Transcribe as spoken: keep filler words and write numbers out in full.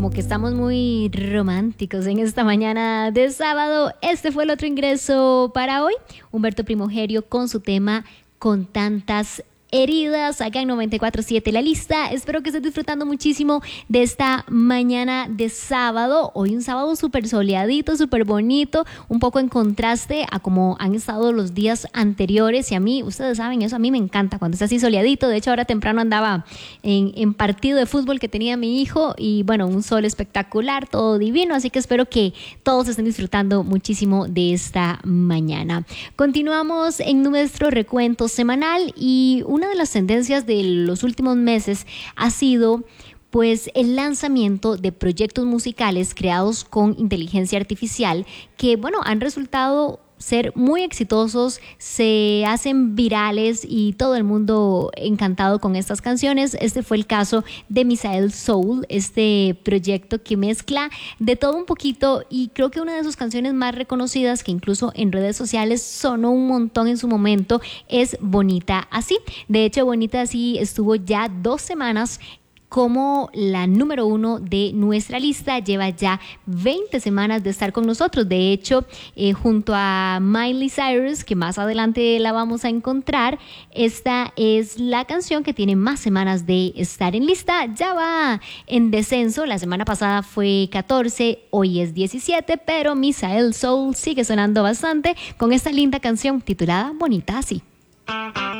como que estamos muy románticos en esta mañana de sábado. Este fue el otro ingreso para hoy. Humberto Primogerio con su tema Con tantas heridas, acá en noventa y cuatro punto siete La Lista. Espero que estés disfrutando muchísimo de esta mañana de sábado. Hoy un sábado súper soleadito, súper bonito, un poco en contraste a como han estado los días anteriores. Y a mí, ustedes saben, eso a mí me encanta cuando está así soleadito. De hecho, ahora temprano andaba en, en partido de fútbol que tenía mi hijo y bueno, un sol espectacular, todo divino. Así que espero que todos estén disfrutando muchísimo de esta mañana. Continuamos en nuestro recuento semanal y un Una de las tendencias de los últimos meses ha sido pues el lanzamiento de proyectos musicales creados con inteligencia artificial que bueno han resultado ser muy exitosos, se hacen virales y todo el mundo encantado con estas canciones. Este fue el caso de Misael Soul, este proyecto que mezcla de todo un poquito y creo que una de sus canciones más reconocidas, que incluso en redes sociales sonó un montón en su momento, es Bonita Así. De hecho, Bonita Así estuvo ya dos semanas como la número uno de nuestra lista. Lleva ya veinte semanas de estar con nosotros. De hecho, eh, junto a Miley Cyrus, que más adelante la vamos a encontrar, esta es la canción que tiene más semanas de estar en lista. Ya va en descenso. La semana pasada fue catorce, hoy es diecisiete, pero Misael Soul sigue sonando bastante con esta linda canción titulada Bonita Así.